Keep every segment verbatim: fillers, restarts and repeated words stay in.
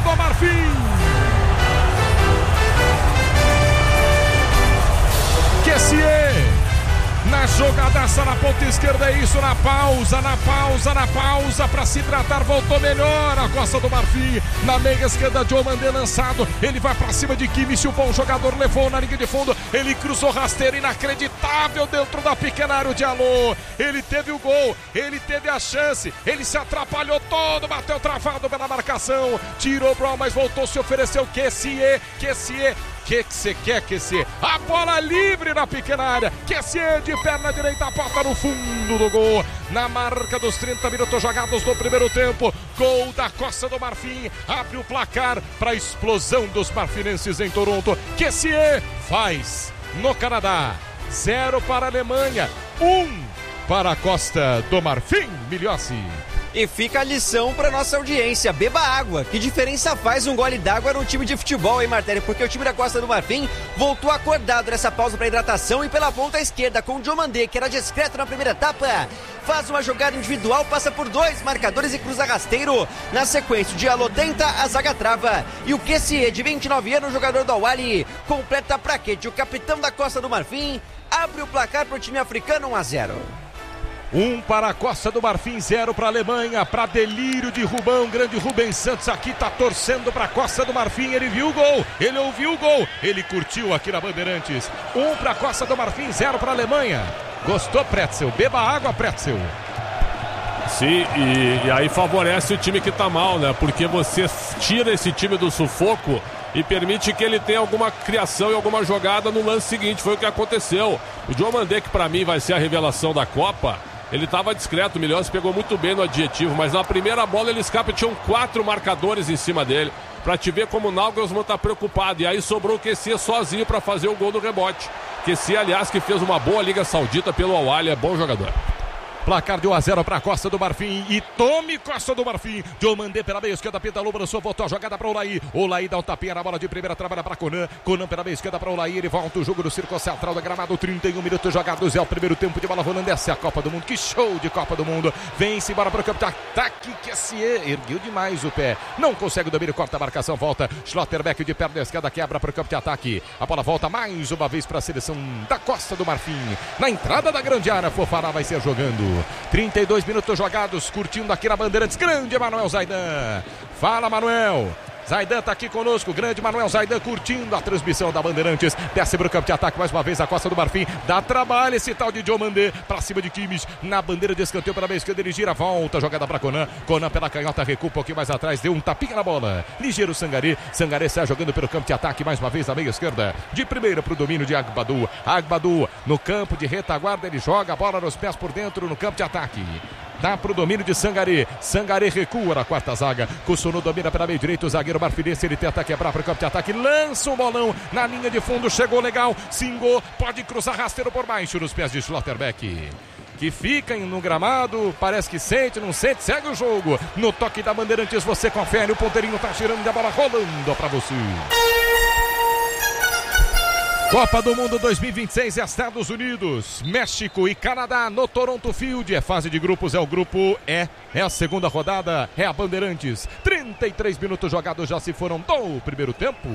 do Marfim. Kessié. Na jogadaça na ponta esquerda, é isso, na pausa, na pausa, na pausa, para se tratar, voltou melhor a Costa do Marfim, na meia esquerda, Diomandé lançado, ele vai para cima de Kimmich, o bom jogador levou na linha de fundo, ele cruzou rasteiro inacreditável dentro da pequena área, o Diallo, ele teve o gol, ele teve a chance, ele se atrapalhou todo, bateu travado pela marcação, tirou o Brown, mas voltou, se ofereceu, Kessié, Kessié, o que você quer, Kessié? A bola livre na pequena área. Kessié de perna direita, bota no fundo do gol. Na marca dos trinta minutos jogados no primeiro tempo. Gol da Costa do Marfim. Abre o placar para a explosão dos marfinenses em Toronto. Kessié faz no Canadá. Zero para a Alemanha. Um para a Costa do Marfim. Milhossi. E fica a lição para nossa audiência, beba água. Que diferença faz um gole d'água no time de futebol, hein, Martelli? Porque o time da Costa do Marfim voltou acordado nessa pausa para hidratação e pela ponta esquerda com o Diomandé, que era discreto na primeira etapa. Faz uma jogada individual, passa por dois marcadores e cruza rasteiro. Na sequência, o Diallo tenta, a zaga trava. E o Kessié, de vinte e nove anos, jogador do Al-Ahly, completa pra Praquete, o capitão da Costa do Marfim, abre o placar pro time africano, um a zero. Um para a Costa do Marfim, zero para a Alemanha, para delírio de Rubão, grande Rubens Santos aqui tá torcendo para a Costa do Marfim, ele viu o gol, ele ouviu o gol, ele curtiu aqui na Bandeirantes. Um para a Costa do Marfim, zero para a Alemanha. Gostou, Pretzel? Beba água, Pretzel. Sim, e, e aí favorece o time que tá mal, né? Porque você tira esse time do sufoco e permite que ele tenha alguma criação e alguma jogada no lance seguinte. Foi o que aconteceu. O Diomandé, que para mim vai ser a revelação da Copa, ele estava discreto, o Milhões pegou muito bem no adjetivo, mas na primeira bola ele escapa, tinham quatro marcadores em cima dele, para te ver como o Nagelsmann tá preocupado, e aí sobrou o Kessié sozinho para fazer o gol do rebote. Kessié, aliás, que fez uma boa Liga Saudita pelo Al-Ahly, é bom jogador. Placar de um a zero para a Costa do Marfim. E tome Costa do Marfim. Diomandé pela meia esquerda, pedalou, balançou, voltou a jogada para o Olaí. Olaí dá um tapinha na bola de primeira, trabalha para Conan. Conan pela meia esquerda para o Olaí. Ele volta o jogo no Círculo Central da Gramado. trinta e um minutos jogados. É o primeiro tempo de bola rolando. Essa é a Copa do Mundo. Que show de Copa do Mundo. Vem-se embora para o campo de ataque. Kessié ergueu demais o pé. Não consegue o domínio, corta a marcação. Volta. Schlotterbeck de perna esquerda, quebra para o campo de ataque. A bola volta mais uma vez para a seleção da Costa do Marfim. Na entrada da grande área, Fofana vai ser jogando. trinta e dois minutos jogados, curtindo aqui na Bandeirantes, grande Manuel Zaidan. Fala, Manuel. Zaidan tá aqui conosco, grande Manuel Zaidan curtindo a transmissão da Bandeirantes. Desce pro campo de ataque mais uma vez a Costa do Marfim. Dá trabalho esse tal de Diomandé pra cima de Kimmich. Na bandeira de escanteio pela meia esquerda, ele gira, volta, jogada pra Conan. Conan pela canhota, recua um pouquinho mais atrás, deu um tapinha na bola. Ligeiro Sangaré. Sangaré sai jogando pelo campo de ataque mais uma vez na meia esquerda. De primeira pro domínio de Agbadou. Agbadou no campo de retaguarda, ele joga a bola nos pés por dentro no campo de ataque. Dá pro domínio de Sangaré. Sangaré recua na quarta zaga. Kussunu domina pela meio direito. O zagueiro marfinense, ele tenta quebrar para o campo de ataque. Lança um bolão na linha de fundo. Chegou legal. Singou. Pode cruzar rasteiro por baixo nos pés de Schlotterbeck. Que fica no gramado. Parece que sente, não sente. Segue o jogo. No toque da Bandeirantes você confere. O ponteirinho tá girando e a bola rolando para você. Copa do Mundo dois mil e vinte e seis, Estados Unidos, México e Canadá no Toronto Field. É fase de grupos, é o grupo E. É a segunda rodada, é a Bandeirantes. trinta e três minutos jogados já se foram do primeiro tempo.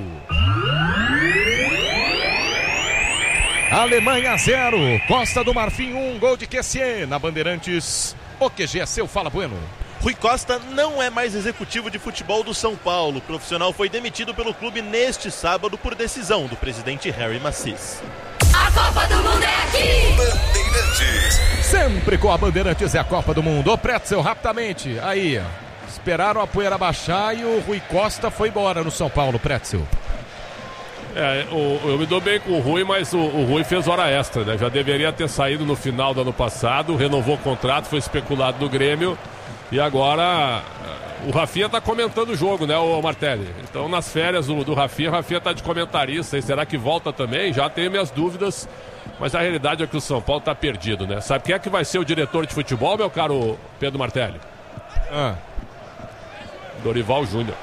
Alemanha zero, Costa do Marfim um, gol de Kessié na Bandeirantes. O Q G é seu, fala Bueno. Rui Costa não é mais executivo de futebol do São Paulo. O profissional foi demitido pelo clube neste sábado por decisão do presidente Harry Macis. A Copa do Mundo é aqui! Bandeirantes. Sempre com a Bandeirantes é a Copa do Mundo. Ô Pretzel, rapidamente. Aí, esperaram a poeira baixar e o Rui Costa foi embora no São Paulo, Pretzel. É, o, eu me dou bem com o Rui, mas o, o Rui fez hora extra, né? Já deveria ter saído no final do ano passado, renovou o contrato, foi especulado do Grêmio. E agora o Rafinha tá comentando o jogo, né, o Martelli? Então nas férias do, do Rafinha, o Rafinha tá de comentarista. E será que volta também? Já tenho minhas dúvidas. Mas a realidade é que o São Paulo tá perdido, né? Sabe quem é que vai ser o diretor de futebol, meu caro Pedro Martelli? Ah. Dorival Júnior.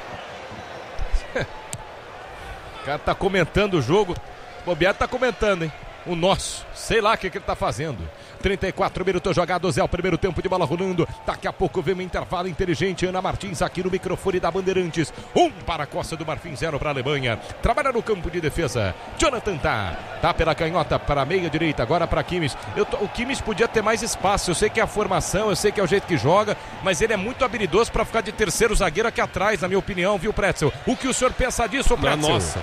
O cara tá comentando o jogo. O Bobeado tá comentando, hein? O nosso. Sei lá o que, que ele tá fazendo. trinta e quatro minutos jogados, é o primeiro tempo de bola rolando. Daqui a pouco vem um intervalo inteligente. Ana Martins aqui no microfone da Bandeirantes. Um para a Costa do Marfim, zero para a Alemanha. Trabalha no campo de defesa. Jonathan tá, tá pela canhota para a meia direita, agora para Kimmich. Eu tô, o Kimmich podia ter mais espaço. Eu sei que é a formação, eu sei que é o jeito que joga, mas ele é muito habilidoso para ficar de terceiro zagueiro aqui atrás, na minha opinião, viu, Pretzel? O que o senhor pensa disso, Pretzel? Na nossa.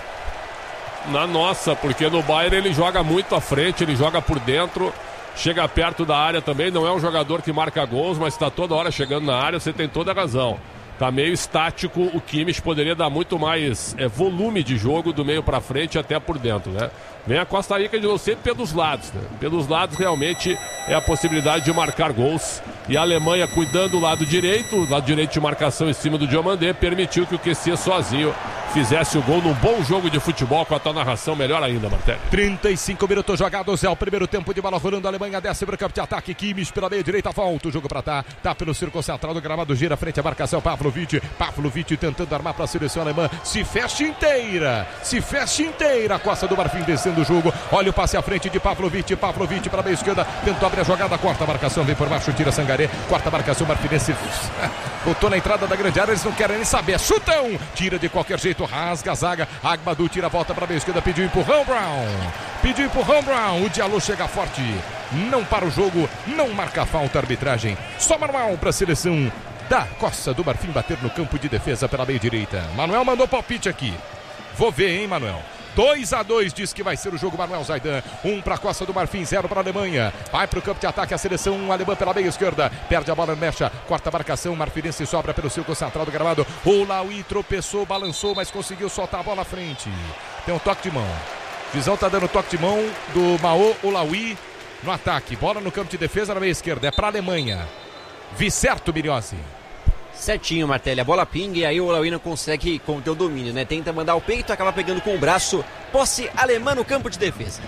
Na nossa, porque no Bayern ele joga muito à frente, ele joga por dentro, chega perto da área também, não é um jogador que marca gols, mas está toda hora chegando na área, você tem toda a razão. Tá meio estático, o Kimmich poderia dar muito mais é, volume de jogo do meio para frente até por dentro, né? Vem a Costa Rica de novo, sempre pelos lados, né? Pelos lados realmente é a possibilidade de marcar gols. E a Alemanha cuidando do lado direito, o lado direito de marcação em cima do Diomandé, permitiu que o Kessie sozinho fizesse o gol num bom jogo de futebol com a tua narração melhor ainda, Martelli. trinta e cinco minutos jogados, é o primeiro tempo de bola rolando. A Alemanha desce para o campo de ataque. Kimmich pela meia direita, volta o jogo para tá. Tá pelo círculo central do gramado, gira frente à marcação. Pavlovic, Pavlovic tentando armar para a seleção alemã. Se fecha inteira, se fecha inteira. A Costa do Marfim descendo o jogo. Olha o passe à frente de Pavlovic. Pavlovic para a meia esquerda, tentou abrir a jogada. Corta a marcação, vem por baixo, tira Sangaré. Quarta marcação, Marfinense voltou na entrada da grande área, eles não querem nem saber. Chutão! Tira de qualquer jeito, rasga a zaga. Agbadu tira a volta para a meia esquerda, pediu empurrão, Brown. Pediu empurrão, Brown. O Diallo chega forte. Não para o jogo, não marca a falta, a arbitragem. Só manual para a seleção da Costa do Marfim bater no campo de defesa pela meia direita. Manuel mandou palpite aqui. Vou ver, hein, Manuel? dois a dois diz que vai ser o jogo, Manuel Zaidan. um para a Costa do Marfim, zero para a Alemanha. Vai para o campo de ataque a seleção alemã pela meia esquerda. Perde a bola, mecha, corta a marcação. Marfinense sobra pelo círculo central do gramado. O Laui tropeçou, balançou, mas conseguiu soltar a bola à frente. Tem um toque de mão. Visão tá dando toque de mão do Mao Olaui no ataque. Bola no campo de defesa na meia esquerda. É para a Alemanha. Vi certo, Miriossi. Certinho, Martelli. A bola pinga e aí o Olaui não consegue conter o domínio, né? Tenta mandar o peito, acaba pegando com o braço. Posse alemã no campo de defesa.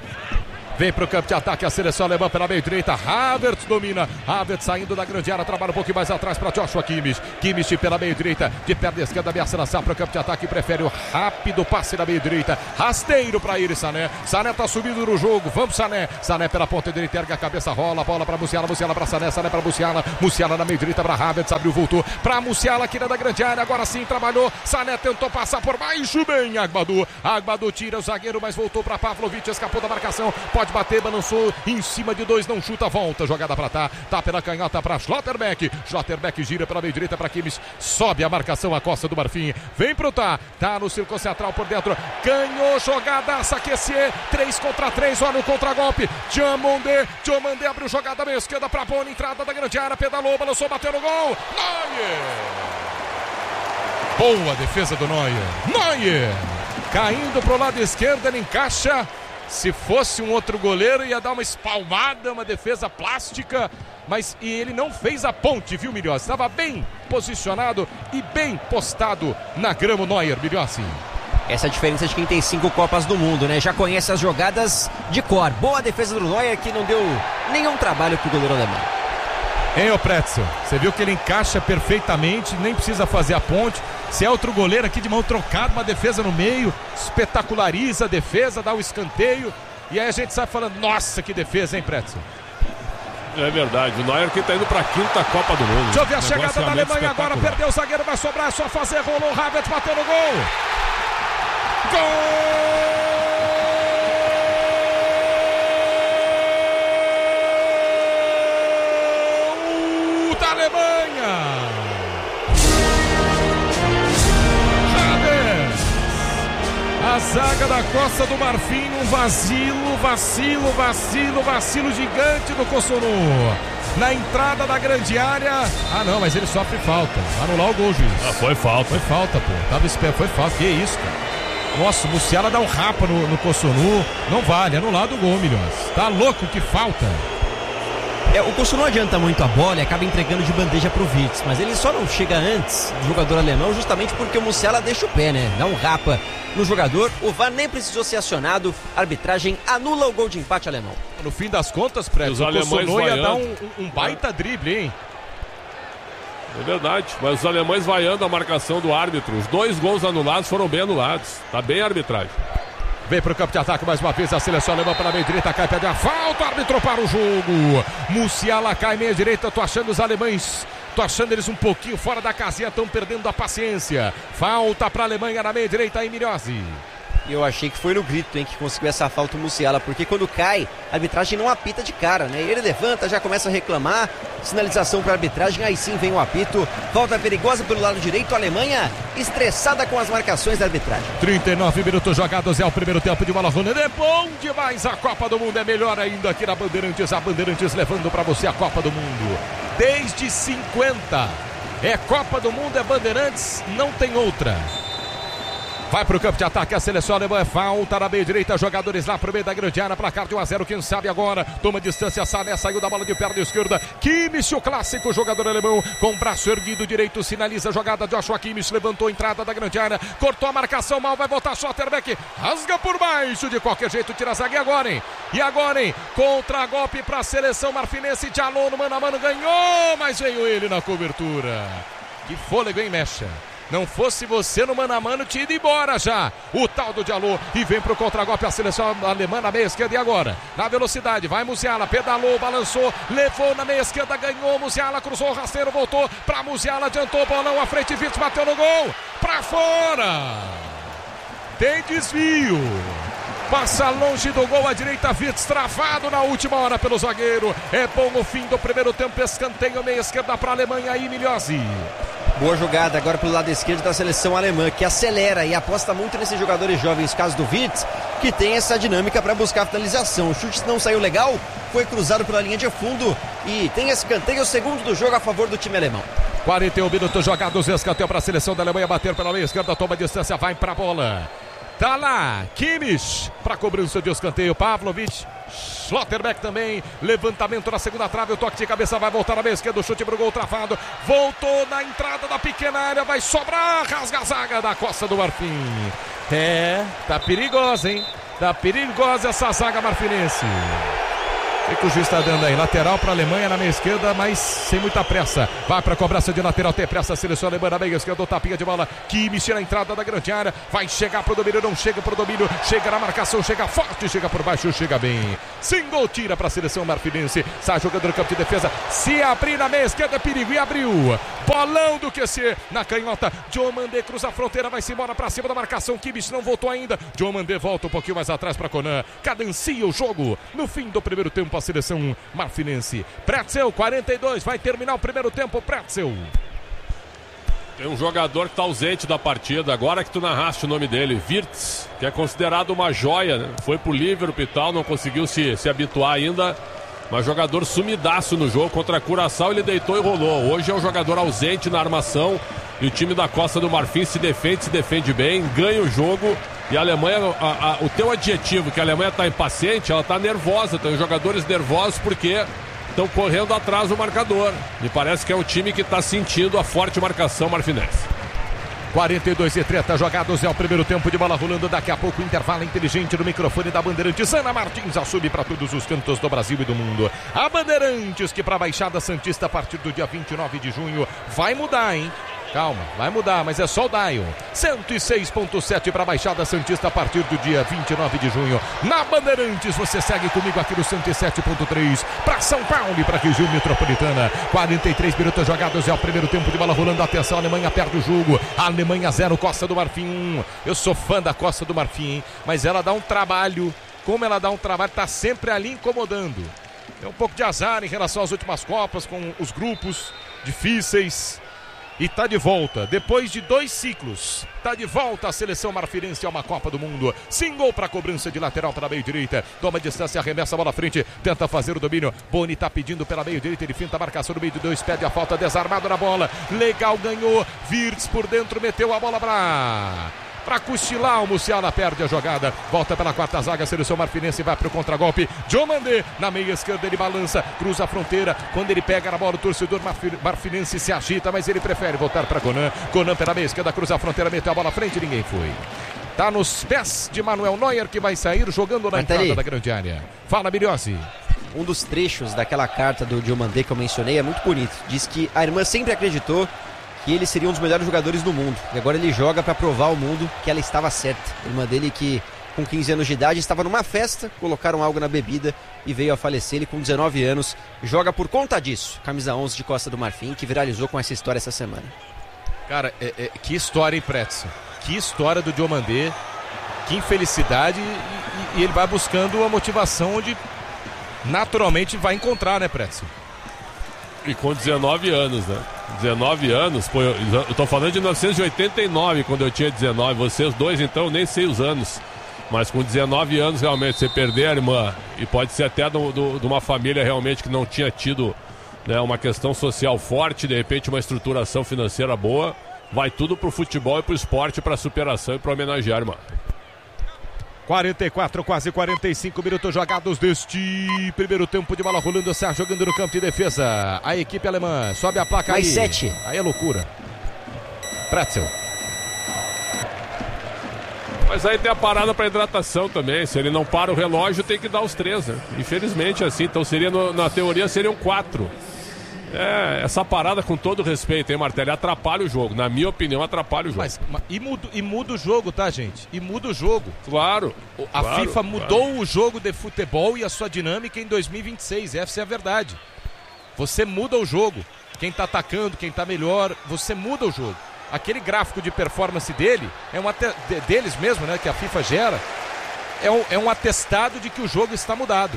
Vem para o campo de ataque a seleção alemã pela meia direita. Havertz domina. Havertz saindo da grande área. Trabalha um pouquinho mais atrás para Joshua Kimmich. Kimmich pela meia direita. De perna esquerda ameaça lançar para o campo de ataque. Prefere o rápido passe na meia direita. Rasteiro para ele, Sané. Sané está subindo no jogo. Vamos, Sané. Sané pela ponta direita. Erga a cabeça, rola. Bola para Musiala. Musiala para Sané. Sané para Musiala. Musiala na meia direita para Havertz. Abriu, voltou para Musiala aqui na da grande área. Agora sim trabalhou. Sané tentou passar por baixo. Bem, Agbadu. Agbadu tira o zagueiro, mas voltou para Pavlovic. Escapou da marcação. Pode bater, balançou em cima de dois, não chuta, volta, jogada para tá, tá pela canhota para Schlotterbeck, Schlotterbeck gira pela meia direita para Kimmich, sobe a marcação a Costa do Marfim, vem pro tá, tá no círculo central por dentro, ganhou, jogadaça, Kessie, três contra três, olha o contragolpe, Diomandé, Diomandé abriu jogada meia esquerda para boa entrada da grande área, pedalou, balançou, bateu no gol, Neuer! Boa defesa do Neuer, Neuer! Caindo pro lado esquerdo, ele encaixa. Se fosse um outro goleiro, ia dar uma espalmada, uma defesa plástica. Mas e ele não fez a ponte, viu, Milhossi? Estava bem posicionado e bem postado na grama, Neuer, Milhossi. Essa é a diferença de quem tem cinco Copas do Mundo, né? Já conhece as jogadas de cor. Boa defesa do Neuer, que não deu nenhum trabalho pro goleiro alemão. Hein, ô Pretzel? Você viu que ele encaixa perfeitamente, nem precisa fazer a ponte. Se é outro goleiro aqui de mão trocada, uma defesa no meio, espetaculariza a defesa, dá o escanteio. E aí a gente sai falando, nossa, que defesa, hein, Pretzel? É verdade, o Neuer que tá indo pra quinta Copa do Mundo. Deixa eu ver a chegada da Alemanha agora, perdeu o zagueiro, vai sobrar, é só fazer, rolou, Havertz bateu no gol. Gol! Da Alemanha! A zaga da Costa do Marfim, um vacilo, vacilo, vacilo, vacilo gigante do Kossonu. Na entrada da grande área. Ah não, mas ele sofre falta. Anular o gol, juiz. Ah, foi falta. Foi falta, pô. Tava esperto, foi falta. Que isso, cara. Nossa, o Musiala dá um rapa no, no Kossonu. Não vale, anulado o gol, Milhões. Tá louco, que falta. É, o Kossonu não adianta muito a bola e acaba entregando de bandeja pro Wirtz, mas ele só não chega antes do jogador alemão justamente porque o Musiala deixa o pé, né? Dá um rapa no jogador, o V A R nem precisou ser acionado, a arbitragem anula o gol de empate alemão. No fim das contas, Prédio, o Kossonu ia dar um, um baita drible, hein? É verdade, mas os alemães vaiando a marcação do árbitro. Os dois gols anulados foram bem anulados. Tá bem a arbitragem. Vem pro campo de ataque mais uma vez a seleção alemã pela meia direita, cai, pede a falta, árbitro para o jogo. Musiala cai meia direita, tô achando os alemães, tô achando eles um pouquinho fora da casinha, estão perdendo a paciência. Falta para a Alemanha na meia direita aí, Milhozzi. Eu achei que foi no grito, hein, que conseguiu essa falta o Musiala, porque quando cai, a arbitragem não apita de cara, né? Ele levanta, já começa a reclamar, sinalização para a arbitragem, aí sim vem o apito. Falta perigosa pelo lado direito, a Alemanha estressada com as marcações da arbitragem. trinta e nove minutos jogados, é o primeiro tempo de bola rolando. É bom demais, a Copa do Mundo é melhor ainda aqui na Bandeirantes. A Bandeirantes levando para você a Copa do Mundo desde cinquenta. É Copa do Mundo, é Bandeirantes, não tem outra. Vai pro campo de ataque a seleção alemã, falta na meia direita, jogadores lá pro meio da grande área, placar de um a zero, quem sabe agora, toma distância, Sané saiu da bola de perna esquerda, Kimmich, o clássico jogador alemão, com o braço erguido direito, sinaliza a jogada, Joshua Kimmich, levantou a entrada da grande área, cortou a marcação, mal vai voltar, Schlotterbeck, rasga por baixo, de qualquer jeito, tira a zaga, e agora, hein? E agora, hein? Contra-golpe pra seleção marfinense, Diallo no mano a mano, ganhou, mas veio ele na cobertura. Que fôlego, hein, Mecha? Não fosse você no mano a mano, tinha ido embora já. O tal do Diallo. E vem pro contra-golpe a seleção alemã na meia esquerda. E agora? Na velocidade. Vai Musiala. Pedalou, balançou. Levou na meia esquerda. Ganhou. Musiala cruzou o rasteiro. Voltou pra Musiala. Adiantou. Bolão à frente. Virtus bateu no gol. Pra fora. Tem desvio. Passa longe do gol à direita, Virtus travado na última hora pelo zagueiro. É bom o fim do primeiro tempo, escanteio meia esquerda para a Alemanha aí, Milhozzi. Boa jogada agora pelo lado esquerdo da seleção alemã, que acelera e aposta muito nesses jogadores jovens, caso do Virtus, que tem essa dinâmica para buscar a finalização. O chute não saiu legal, foi cruzado pela linha de fundo e tem escanteio, o segundo do jogo a favor do time alemão. quarenta e um minutos jogados, escanteio para a seleção da Alemanha bater pela meia esquerda, toma distância, vai para a bola. Tá lá, Kimmich para cobrança de escanteio, Pavlovic, Schlotterbeck também, levantamento na segunda trave, o toque de cabeça vai voltar na meia esquerda, o chute pro gol travado, voltou na entrada da pequena área, vai sobrar, rasga a zaga da Costa do Marfim. É, tá perigosa, hein? Tá perigosa essa zaga marfinense. O que o juiz está dando aí? Lateral para a Alemanha na meia esquerda, mas sem muita pressa. Vai para a cobrança de lateral, tem pressa a seleção alemã na meia esquerda, o tapinha de bola. Kimmich na entrada da grande área, vai chegar pro domínio, não chega pro domínio, chega na marcação, chega forte, chega por baixo, chega bem. Single tira para a seleção marfinense, sai jogando no campo de defesa, se abrir na meia esquerda, perigo, e abriu. Bolão do Q C na canhota, Diomandé cruza a fronteira, vai-se embora para cima da marcação, Kimmich não voltou ainda, Diomandé volta um pouquinho mais atrás para Conan, cadencia o jogo no fim do primeiro tempo a seleção marfinense. Pretzel, quarenta e dois, vai terminar o primeiro tempo, Pretzel. Tem um jogador que está ausente da partida, agora que tu narraste o nome dele, Virtus, que é considerado uma joia, né? Foi pro Liverpool e tal, não conseguiu se, se habituar ainda, mas jogador sumidaço no jogo contra a Curaçao, ele deitou e rolou. Hoje é um jogador ausente na armação e o time da Costa do Marfim se defende, se defende bem, ganha o jogo. E a Alemanha, a, a, o teu adjetivo, que a Alemanha está impaciente, ela está nervosa, tem jogadores nervosos porque estão correndo atrás do marcador. Me parece que é um time que está sentindo a forte marcação marfinense. quarenta e dois e trinta jogados, é o primeiro tempo de bola rolando, daqui a pouco intervalo inteligente no microfone da Bandeirantes. Ana Martins assume para todos os cantos do Brasil e do mundo. A Bandeirantes, que para a Baixada Santista a partir do dia vinte e nove de junho vai mudar, hein? Calma, vai mudar, mas é só o Dial. cento e seis ponto sete para a Baixada Santista a partir do dia vinte e nove de junho. Na Bandeirantes, você segue comigo aqui no cento e sete ponto três para São Paulo e para a região metropolitana. quarenta e três minutos jogados, é o primeiro tempo de bola rolando. Atenção, a Alemanha perde o jogo. A Alemanha zero, Costa do Marfim um. Eu sou fã da Costa do Marfim, hein? Mas ela dá um trabalho. Como ela dá um trabalho, tá sempre ali incomodando. É um pouco de azar em relação às últimas Copas, com os grupos difíceis. E tá de volta, depois de dois ciclos, tá de volta a seleção marfinense a uma Copa do Mundo. Single para cobrança de lateral para a meio direita, toma distância, arremessa a bola à frente, tenta fazer o domínio. Boni tá pedindo pela meio direita, ele finta a marcação no meio de dois, pede a falta, desarmado na bola, legal, ganhou. Virtus por dentro, meteu a bola para... Para cochilar, o Musiala perde a jogada, volta pela quarta zaga, a seleção marfinense vai para o contragolpe. Diomandé na meia esquerda, ele balança, cruza a fronteira, quando ele pega na bola o torcedor marfinense se agita, mas ele prefere voltar para Conan. Conan pela meia esquerda, cruza a fronteira, meteu a bola à frente, ninguém foi. Tá nos pés de Manuel Neuer, que vai sair jogando na Mas entrada ali da grande área. Fala, Milhozzi. Um dos trechos daquela carta do Diomandé que eu mencionei é muito bonito. Diz que a irmã sempre acreditou que ele seria um dos melhores jogadores do mundo. E agora ele joga para provar ao mundo que ela estava certa. A irmã dele que com quinze anos de idade, estava numa festa, colocaram algo na bebida e veio a falecer. Ele com dezenove anos joga por conta disso. Camisa onze de Costa do Marfim, que viralizou com essa história essa semana. Cara, é, é, que história, hein, Pretzel? Que história do Diomandé, que infelicidade, e, e, e ele vai buscando a motivação onde naturalmente vai encontrar, né, Pretzel? E com dezenove anos, né? dezenove anos, pô, eu, eu tô falando de mil novecentos e oitenta e nove, quando eu tinha dezenove. Vocês dois, então, eu nem sei os anos. Mas com dezenove anos, realmente, você perder a irmã, e pode ser até do, do, de uma família realmente que não tinha tido, né, uma questão social forte, de repente uma estruturação financeira boa, vai tudo pro futebol e pro esporte, pra superação e pra homenagear a irmã. quarenta e quatro, quase quarenta e cinco minutos jogados deste primeiro tempo de bola rolando. Sérgio jogando no campo de defesa. A equipe alemã sobe a placa mais aí. sete. Aí é loucura. Pretzel. Mas aí tem a parada para hidratação também. Se ele não para o relógio, tem que dar os três, né? Infelizmente, assim. Então, seria no, na teoria, seriam quatro. É, essa parada, com todo respeito, hein, Martelli, atrapalha o jogo. Na minha opinião, atrapalha o jogo. Mas, mas, e, muda, e muda o jogo, tá, gente? E muda o jogo. Claro. A claro, FIFA mudou claro. o jogo de futebol e a sua dinâmica em dois mil e vinte e seis. Essa é a verdade. Você muda o jogo. Quem tá atacando, quem tá melhor, você muda o jogo. Aquele gráfico de performance dele, é um ate... deles mesmo, né, que a FIFA gera, é um, é um atestado de que o jogo está mudado.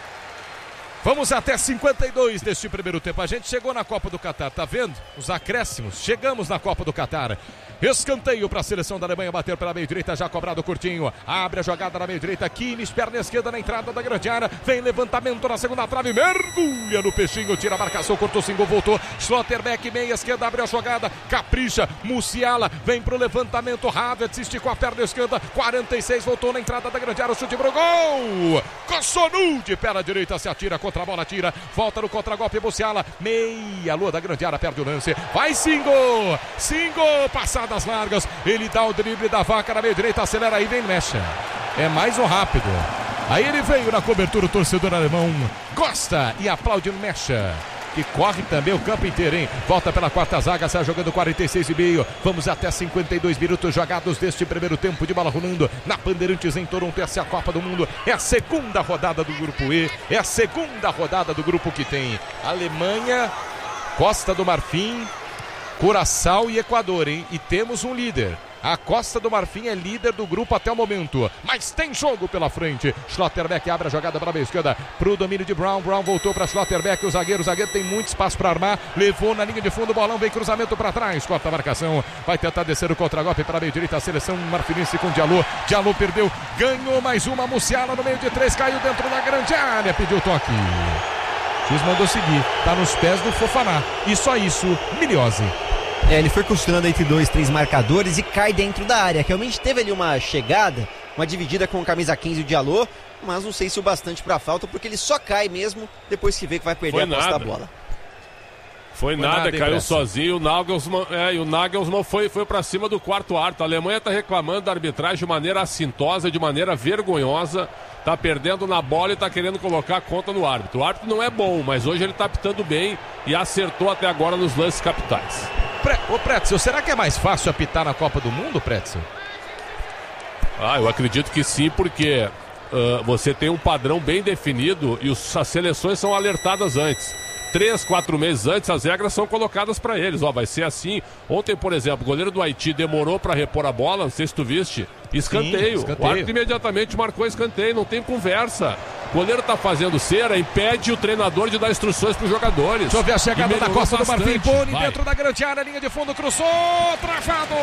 Vamos até cinquenta e dois deste primeiro tempo. A gente chegou na Copa do Catar, tá vendo? Os acréscimos. Chegamos na Copa do Catar. Escanteio para a seleção da Alemanha, bater pela meia direita, já cobrado curtinho. Abre a jogada na meia direita, Kimmich, perna esquerda na entrada da grande área. Vem levantamento na segunda trave, mergulha no peixinho, tira a marcação, cortou cinco, voltou. Schlotterbeck, meia esquerda, abre a jogada, capricha, Musiala, vem pro levantamento, Havertz esticou a perna esquerda, quarenta e seis, voltou na entrada da grande área, o chute pro gol. Kossonu de perna direita, se atira contra a bola, tira, volta no contragolpe, Musiala, meia lua da grande área, perde o lance, vai Singo, Singo, passada das largas, ele dá o drible da vaca na meia direita, acelera aí, vem Mecha, é mais um rápido, aí ele veio na cobertura, o torcedor alemão gosta e aplaude o Mecha, que corre também o campo inteiro, hein? Volta pela quarta zaga, sai jogando quarenta e seis e meio, vamos até cinquenta e dois minutos jogados deste primeiro tempo de bola rolando na Bandeirantes em Toronto. Essa é a Copa do Mundo, é a segunda rodada do grupo E, é a segunda rodada do grupo que tem Alemanha, Costa do Marfim, Curaçao e Equador, hein? E temos um líder. A Costa do Marfim é líder do grupo até o momento, mas tem jogo pela frente. Schlotterbeck abre a jogada para a esquerda, para o domínio de Brown. Brown voltou para Schlotterbeck, o zagueiro, o zagueiro tem muito espaço para armar, levou na linha de fundo, o bolão vem cruzamento para trás, corta a marcação, vai tentar descer o contragolpe para a meio direita, a seleção marfinense com Diallo. Diallo perdeu, ganhou mais uma, Musiala no meio de três, caiu dentro da grande área, pediu toque. X mandou seguir, tá nos pés do Fofaná, e só isso, Miliose. É, ele foi costurando entre dois, três marcadores e cai dentro da área. Realmente teve ali uma chegada, uma dividida com o camisa quinze, o Diallo, mas não sei se o bastante para falta, porque ele só cai mesmo depois que vê que vai perder foi a posse nada. da bola. Foi, foi nada, nada caiu sozinho. O Nagelsmann, é, e o Nagelsmann foi, foi para cima do quarto árbitro. A Alemanha está reclamando da arbitragem de maneira assintosa, de maneira vergonhosa. Tá perdendo na bola e tá querendo colocar a conta no árbitro. O árbitro não é bom, mas hoje ele tá apitando bem e acertou até agora nos lances capitais. Pre... Ô Pretzel, será que é mais fácil apitar na Copa do Mundo, Pretzel? Ah, eu acredito que sim, porque uh, você tem um padrão bem definido e os, as seleções são alertadas antes. Três, quatro meses antes, as regras são colocadas para eles. Ó, vai ser assim. Ontem, por exemplo, o goleiro do Haiti demorou para repor a bola, não sei se tu viste. Escanteio. Sim, escanteio. O árbitro imediatamente marcou escanteio, não tem conversa. O goleiro tá fazendo cera, impede o treinador de dar instruções para os jogadores. Deixa eu ver a chegada da Costa do Marfim. Boni Vai. dentro da grande área, linha de fundo, cruzou, travado.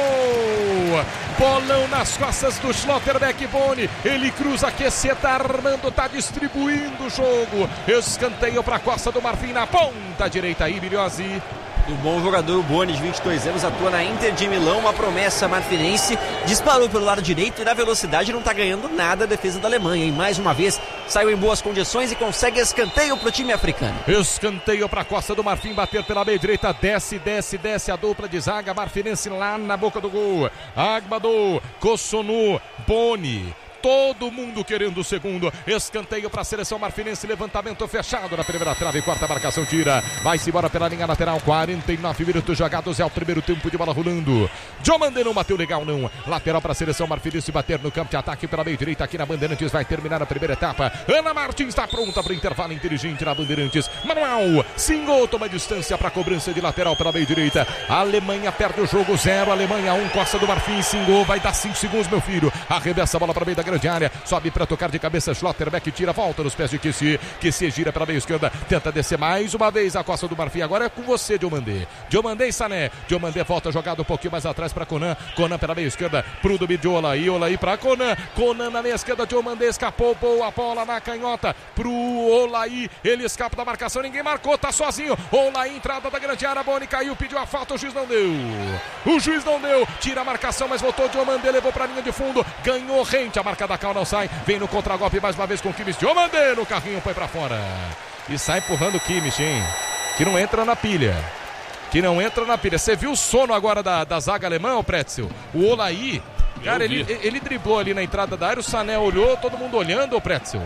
Bolão nas costas do Schlotterbeck, Boni. Ele cruza, aqueceta, armando, tá distribuindo o jogo. Escanteio para a Costa do Marfim na ponta direita aí, Miliose. O bom jogador, o Boni, de vinte e dois anos, atua na Inter de Milão, uma promessa marfinense, disparou pelo lado direito e na velocidade não está ganhando nada a defesa da Alemanha. E mais uma vez, saiu em boas condições e consegue escanteio para o time africano. Escanteio para a Costa do Marfim, bater pela meia direita, desce, desce, desce a dupla de zaga marfinense lá na boca do gol. Agbadou, Kossonu, Boni. todo mundo querendo o segundo. Escanteio para a seleção marfinense, levantamento fechado na primeira trave, quarta marcação, tira, vai-se embora pela linha lateral, quarenta e nove minutos jogados, é o primeiro tempo de bola rolando. Diomandé não bateu legal não, lateral para a seleção marfinense bater no campo de ataque pela meia direita aqui na Bandeirantes, vai terminar a primeira etapa. Ana Martins está pronta para o intervalo inteligente na Bandeirantes. Manuel Singou toma distância para a cobrança de lateral pela meia direita. A Alemanha perde o jogo, zero, Alemanha um, Costa do Marfim, Singou, vai dar cinco segundos, meu filho. Arremessa a bola para o meio da grande área, sobe para tocar de cabeça, Schlotterbeck tira, volta nos pés de Kessie, Kessie gira pela meia esquerda, tenta descer mais uma vez a Costa do Marfim, agora é com você, Diomandé. Diomandé e Sané, Diomandé volta jogado um pouquinho mais atrás para Conan, Conan pela meia esquerda, pro do de Olaí, Olaí para Conan, Conan na meia esquerda, Diomandé escapou, boa bola na canhota pro Olaí, ele escapa da marcação, ninguém marcou, tá sozinho, Olaí, entrada da grande área, Boni caiu, pediu a falta, o juiz não deu, o juiz não deu, tira a marcação, mas voltou, Diomandé levou pra linha de fundo, ganhou rente, a marca da Cal não sai, vem no contragolpe mais uma vez com o Kimmich, Diomandé no carrinho, põe pra fora, e sai empurrando o Kimmich, hein, que não entra na pilha. Que não entra na pilha. Você viu o sono agora da, da zaga alemã, o Pretzel? O Olaí, cara, ele, ele driblou ali na entrada da área, o Sané olhou, todo mundo olhando, o Pretzel.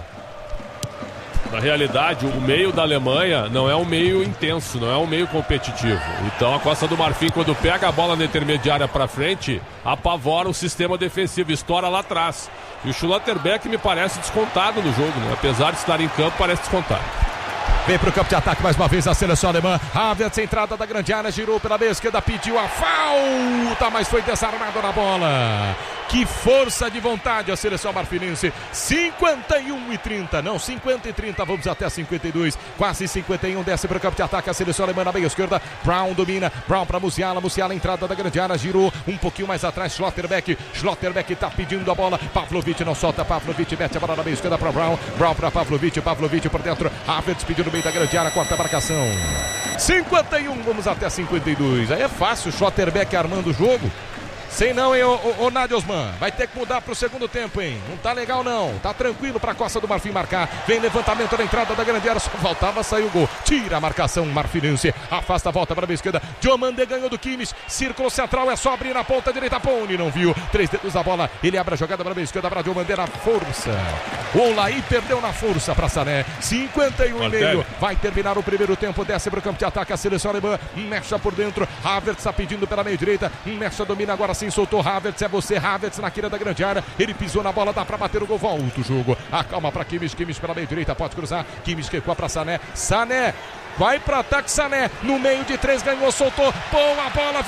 Na realidade, o meio da Alemanha não é um meio intenso, não é um meio competitivo. Então a Costa do Marfim, quando pega a bola na intermediária para frente, apavora o sistema defensivo, estoura lá atrás. E o Schlotterbeck me parece descontado no jogo, né? Apesar de estar em campo, parece descontado. Vem pro campo de ataque mais uma vez a seleção alemã. Havertz, entrada da grande área, girou pela meia esquerda, pediu a falta, mas foi desarmado na bola. Que força de vontade a seleção marfinense. cinquenta e um e trinta, não, cinquenta e trinta, vamos até cinquenta e dois, quase cinquenta e um, desce para o campo de ataque a seleção alemã na meia esquerda. Brown domina, Brown para Musiala, Musiala, entrada da grande área, girou um pouquinho mais atrás, Schlotterbeck, Schlotterbeck tá pedindo a bola, Pavlovic não solta, Pavlovic mete a bola na meia esquerda para Brown, Brown para Pavlovic, Pavlovic por dentro, Havertz pediu no meio da grande área, quarta marcação. cinquenta e um, vamos até cinquenta e dois, aí é fácil, Schlotterbeck armando o jogo. Sei não, hein, ô, ô, ô Nádia Osman, vai ter que mudar pro segundo tempo, hein, não tá legal não, tá tranquilo pra Costa do Marfim marcar, vem levantamento na entrada da grande área, só faltava sair o gol, tira a marcação marfinense, afasta a volta pra meia esquerda, Diomandé ganhou do Kimmich, círculo central, é só abrir na ponta direita, Pony não viu, três dedos da bola, ele abre a jogada pra meia esquerda, pra Diomandé na força, o Olaí perdeu na força pra Sané, cinquenta e um e meio, vai terminar o primeiro tempo, desce pro campo de ataque a seleção alemã, mexa por dentro, Havertz tá pedindo pela meia direita, mexa, domina agora sim, soltou Havertz, é você, Havertz na quina da grande área, ele pisou na bola, dá pra bater o gol, volta o jogo, acalma pra Kimmich, Kimmich pela meia direita, pode cruzar, Kimmich recua pra Sané, Sané, vai pra ataque, Sané, no meio de três, ganhou, soltou, boa bola,